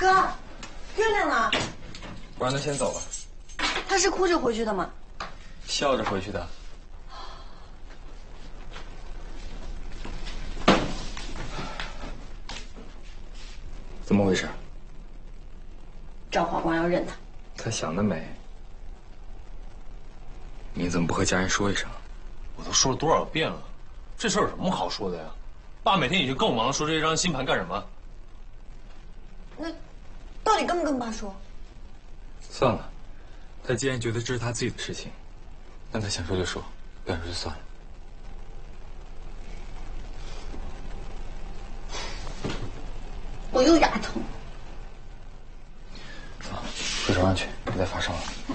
哥，月亮呢？ 我让他先走了。 他是哭着回去的吗？ 笑着回去的。怎么回事？ 赵华光要认他。 他想得美。你怎么不和家人说一声？ 我都说了多少遍了，这事儿有什么好说的呀？爸每天已经够忙了，说这些让人心烦干什么？ 那到底跟不跟爸说？ 算了，他既然觉得这是他自己的事情，那他想说就说，不想说就算了。 我又牙疼。 啊，回床上去，别再发烧了。